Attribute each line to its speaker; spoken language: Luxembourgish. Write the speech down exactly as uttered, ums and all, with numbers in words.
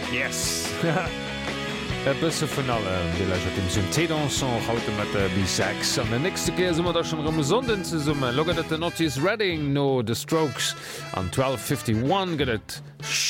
Speaker 1: Yes. E bësse vun allem Delächer dem Synthedanson haute mat der wie sechs an der nächste Keer summmer da schon rem sonden ze summe. Loget et den Otis Redding no The Strokes an twelve fifty-one gët